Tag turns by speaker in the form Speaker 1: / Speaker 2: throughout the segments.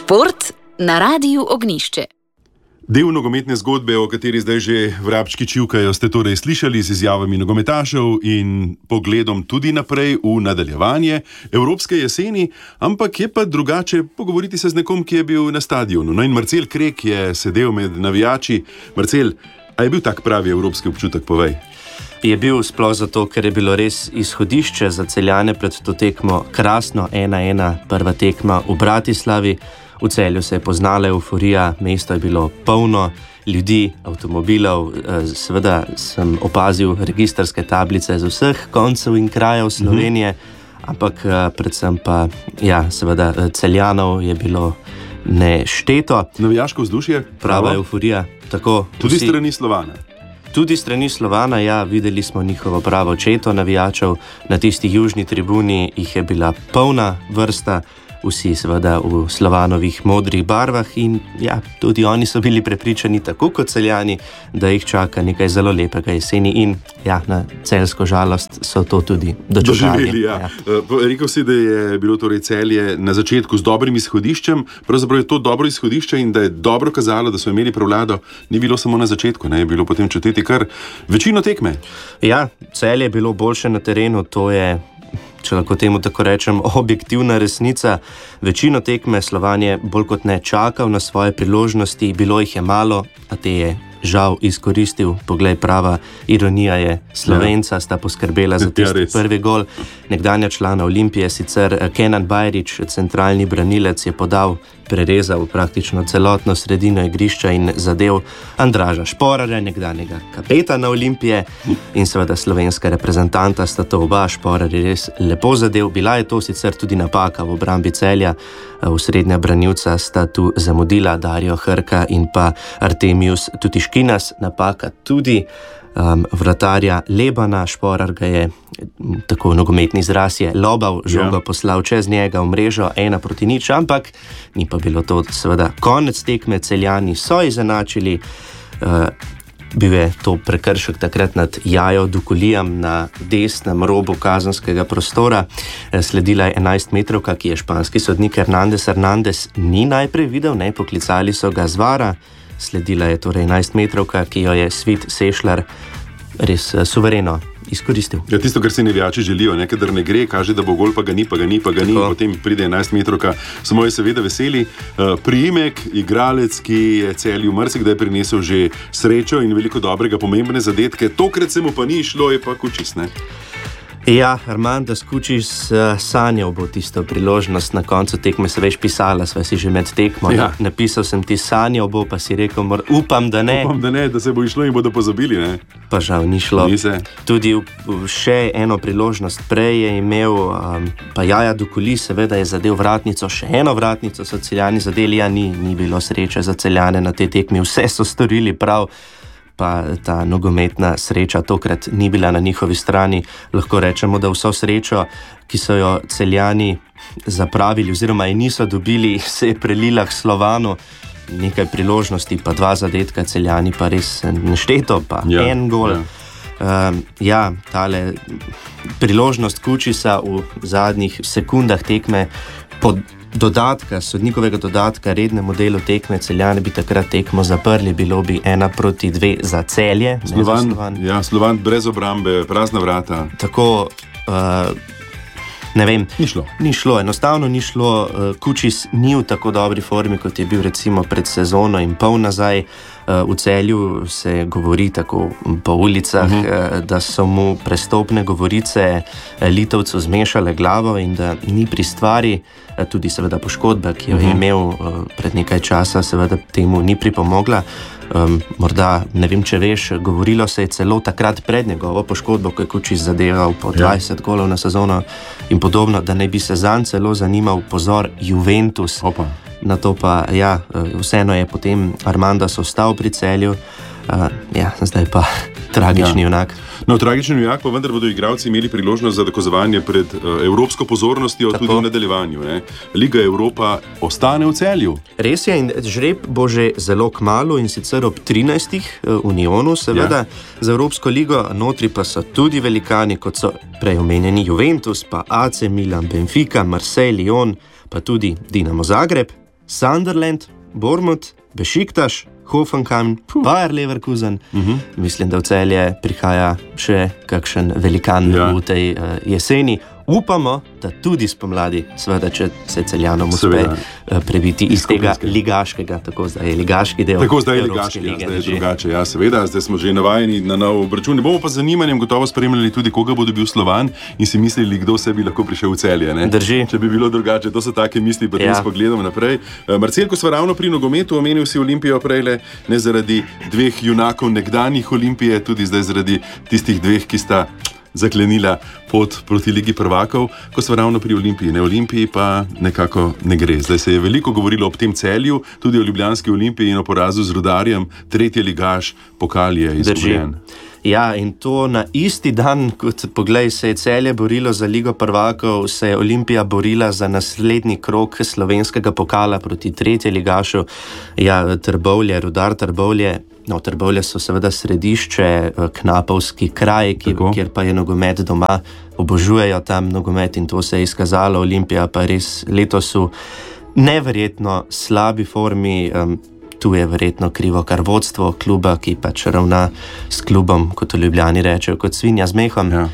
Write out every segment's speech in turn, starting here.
Speaker 1: Šport na Radiu Ognjišče.
Speaker 2: Del nogometne zgodbe, o kateri zdaj že vrabčki čivkajo, ste torej slišali z izjavami nogometašev in pogledom tudi naprej v nadaljevanje evropske jeseni, ampak je pa drugače pogovoriti se z nekom, ki je bil na stadionu. No in Marcel Krek je sedel med navijači. Marcel, a je bil tak pravi evropski občutek, povej?
Speaker 3: Je bil sploh zato, ker je bilo res izhodišče za Celjane pred to tekmo krasno, 1-1, prva tekma v Bratislavi. V Celju se je poznala euforija, mesto je bilo polno ljudi, avtomobilov, seveda sem opazil registrske tablice z vseh koncev in krajev Slovenije, ampak predvsem pa, ja, seveda Celjanov je bilo nešteto.
Speaker 2: Navijaško vzdušje?
Speaker 3: Prava euforija. Tako,
Speaker 2: tudi
Speaker 3: vsi,
Speaker 2: strani Slovana?
Speaker 3: Tudi strani Slovana, ja, videli smo njihovo pravo četo navijačev, na tisti južni tribuni jih je bila polna vrsta, vsi seveda v Slovanovih modrih barvah in ja, tudi oni so bili prepričani, tako kot Celjani, da jih čaka nekaj zelo lepega jeseni in ja, na celjsko žalost so to tudi doživeli.
Speaker 2: Ja. Rekel si, da je bilo torej Celje na začetku z dobrim izhodiščem, pravzaprav je to dobro izhodišče in da je dobro kazalo, da so imeli prevlado, ni bilo samo na začetku, ne, je bilo potem čutiti kar večino tekme.
Speaker 3: Ja, Celje je bilo boljše na terenu, to je, če lahko temu tako rečem, objektivna resnica. Večino tekme Slovan je bolj kot ne čakal na svoje priložnosti, bilo jih je malo, a te je žal izkoristil. Poglej, prava ironija je, Slovenca sta poskrbela za tisti prvi gol. Nekdanja člana Olimpije, sicer Kenan Bajrić, centralni branilec, je podal, prerezal praktično celotno sredino igrišča in zadev Andraža Šporarja, nekdanjega kapetana Olimpije, in seveda slovenska reprezentanta sta to oba. Šporar je res lepo zadev. Bila je to sicer tudi napaka v obrambi Celja, osrednja branilca sta tu zamudila, Dario Hrka in pa Artemius Tutiškinas. Napaka tudi vratarja Lebana. Šporar ga je, tako nogometni izraz je, lobal, žogo poslal čez njega v mrežo 1-0, ampak ni pa bilo to seveda konec tekme. Celjani so izenačili, bil je to prekršek takrat nad Jajo Dukulijam na desnem robu kazenskega prostora. Sledila je 11-metrovka, ki je španski sodnik Hernandez ni najprej videl, ne, poklicali so ga z vara. Sledila je torej 11-metrovka, ki jo je Svit Sešlar res suvereno izkoristil. Ja, tisto, kar si navijači želijo, ne, kadar ne gre, kaže, da bo gol, pa ga ni, potem pride 11-metrovka. Smo je seveda veseli. Priimek, igralec, ki je Celju marsikdaj prinesel že srečo in veliko dobrega, pomembne zadetke, tokrat se mu pa ni šlo, je pa Kučis, ne? Ja, Armandas Kučis sanjal bo tisto priložnost na koncu tekme, se veš, pisala sva si že med tekmo, ja. Napisal sem ti, sanjal bo, pa si rekel, upam, da ne.
Speaker 2: Upam, da ne, da se bo išlo in bodo pozabili, ne?
Speaker 3: Pa žal ni šlo. Tudi še eno priložnost prej je imel, pa Jaja Dukuli, seveda je zadev vratnico, še eno vratnico so Celjani zadeli, ja, ni bilo sreče za Celjane na tej tekmi, vse so storili prav, pa ta nogometna sreča tokrat ni bila na njihovi strani. Lahko rečemo, da vso srečo, ki so jo Celjani zapravili oziroma je niso dobili, se je prelila k Slovanu. Nekaj priložnosti, pa 2 zadetka, Celjani pa res nešteto, pa en gol. Ja, tale priložnost Kučisa v zadnjih sekundah tekme dodatka, sodnikovega dodatka, rednemu delu tekme, Celjani bi takrat tekmo zaprli, bilo bi 1-2 za Celje.
Speaker 2: Slovan. Ja, Slovan brez obrambe, prazna vrata.
Speaker 3: Tako, ne vem.
Speaker 2: Ni šlo.
Speaker 3: Enostavno ni šlo. Kučis ni v tako dobri formi, kot je bil recimo pred sezono in pol nazaj. V Celju se govori tako po ulicah, da so mu prestopne govorice Litovcu zmešale glavo in da ni pri stvari. Tudi seveda poškodba, ki jo je imel pred nekaj časa, seveda temu ni pripomogla. Morda, ne vem, če veš, govorilo se je celo takrat pred njegovo poškodbo, ko je Kučis zadeval po 20 golov na sezono in podobno, da ne bi se zanj celo zanimal, pozor, Juventus.
Speaker 2: Opa.
Speaker 3: Na to pa, ja, vseeno je potem Armandas ostal pri Celju, ja, zdaj pa tragični junak.
Speaker 2: No, tragični junak, pa vendar bodo igralci imeli priložnost za dokazovanje pred evropsko pozornostjo, tako, tudi v nadaljevanju. Ne? Liga Evropa ostane v Celju.
Speaker 3: Res je, in žreb bo že zelo kmalu, in sicer ob 13. Unionu, seveda, za Evropsko ligo, notri pa so tudi velikani, kot so prej omenjeni Juventus, pa AC Milan, Benfica, Marseille, Lyon, pa tudi Dinamo Zagreb. Sunderland, Bournemouth, Besiktas, Hoffenheim, Bayer Leverkusen. Mislim, da v Celje prihaja še kakšen velikan v tej jeseni. Upamo, da tudi spomladi, seveda, če se Celjanom uspe prebiti iz tega ligaškega, tako zdaj je ligaški del.
Speaker 2: Tako zdaj je ligaški, zdaj je drugače, seveda, zdaj smo že navajeni na nov obračun. Bomo pa z zanimanjem gotovo spremljali tudi, koga bo dobil Slovan in si mislili, kdo vse bi lahko prišel v Celje. Ne?
Speaker 3: Drži.
Speaker 2: Če bi bilo drugače, to so take misli, pa tudi s pogledom naprej. Marcel, ko smo ravno pri nogometu, omenil si Olimpijo prejle, ne zaradi dveh junakov nekdanjih Olimpije, tudi zdaj zaradi tistih dveh, ki sta zaklenila pot proti Ligi prvakov, ko smo ravno pri Olimpiji. Ne, Olimpiji pa nekako ne gre. Zdaj se je veliko govorilo ob tem Celju, tudi o ljubljanski Olimpiji in o porazu z Rudarjem. Tretji ligaš, pokal je izgubljen.
Speaker 3: Ja, in to na isti dan, kot poglej, se je Celje borilo za Ligo prvakov, se je Olimpija borila za naslednji krog slovenskega pokala proti tretji ligašu. Ja, Trbovlje, Rudar Trbovlje. No, Trbovlje so seveda središče, knapovski kraj, kjer pa je nogomet doma, obožujejo tam nogomet in to se je izkazalo. Olimpija pa res letos v neverjetno slabi formi, tu je verjetno krivo kar vodstvo kluba, ki pač ravna s klubom, kot v Ljubljani rečejo, kot svinja z mehom. Ja.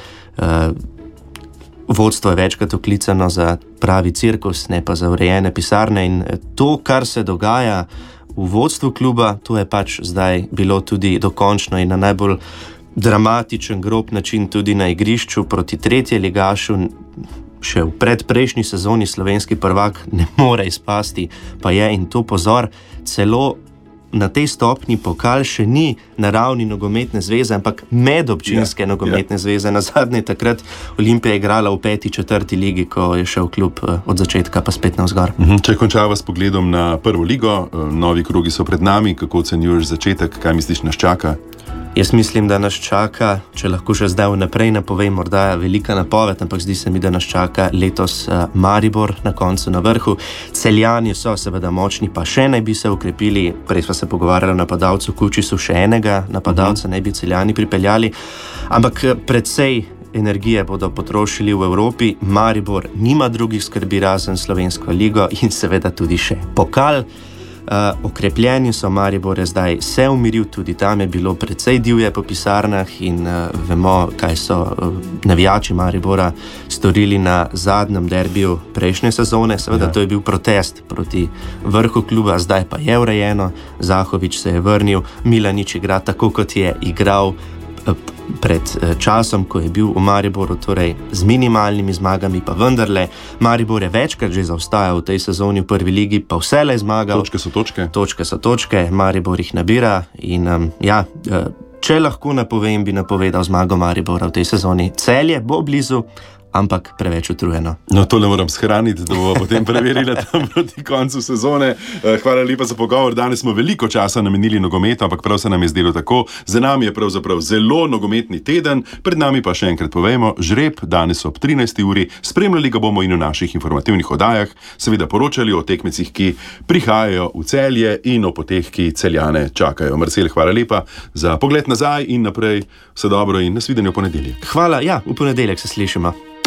Speaker 3: Vodstvo je večkrat oklicano za pravi cirkus, ne pa za urejene pisarne in to, kar se dogaja v vodstvu kluba, to je pač zdaj bilo tudi dokončno in na najbolj dramatičen, grob način tudi na igrišču proti tretji ligašu. Še v predprejšnji sezoni slovenski prvak ne more izpasti, pa je, in to pozor, celo na tej stopni pokal še ni na ravni nogometne zveze, ampak medobčinske nogometne zveze. Nazadnje takrat Olimpija igrala v 5., 4. ligi, ko je šel klub od začetka pa spet navzgor.
Speaker 2: Če končava s pogledom na prvo ligo, novi krogi so pred nami, kako ocenjuješ začetek, kaj misliš nas čaka?
Speaker 3: Jaz mislim, da nas čaka, če lahko že zdaj vnaprej napovem, morda velika napoved, ampak zdi se mi, da nas čaka letos Maribor na koncu na vrhu. Celjani so seveda močni, pa še naj bi se ukrepili. Prej sva se pogovarjali o napadalcu Kučisu, še enega napadalca naj bi Celjani pripeljali, ampak precej energije bodo potrošili v Evropi. Maribor nima drugih skrbi razen slovensko ligo in seveda tudi še pokal. Okrepljeni so, Maribor je zdaj se umiril, tudi tam je bilo precej divje po pisarnah in vemo, kaj so navijači Maribora storili na zadnjem derbiju prejšnje sezone. Seveda to je bil protest proti vrhu kluba, zdaj pa je urejeno, Zahovič se je vrnil, Milanič igra tako, kot je igral pred časom, ko je bil v Mariboru, torej z minimalnimi zmagami, pa vendarle. Maribor je večkrat že zaostajal v tej sezoni v prvi ligi, pa vselej zmagal.
Speaker 2: Točke so točke.
Speaker 3: Točke so točke, Maribor jih nabira in če lahko napovem, bi napovedal zmago Maribora v tej sezoni. Celje bo blizu, ampak preveč utrujeno.
Speaker 2: No, to ne moram shraniti, da bomo potem preverili tam proti koncu sezone. Hvala lepa za pogovor. Danes smo veliko časa namenili nogometu, ampak prav se nam je zdelo tako. Za nami je pravzaprav zelo nogometni teden, pred nami pa še enkrat povemo, žreb danes ob 13. uri. Spremljali ga bomo in v naših informativnih oddajah, seveda poročali o tekmecih, ki prihajajo v Celje in o poteh, ki Celjane čakajo. Marcel, hvala lepa za pogled nazaj in naprej. Vse dobro in nasvidenje v ponedeljek.
Speaker 3: Hvala, v ponedeljek se slišimo.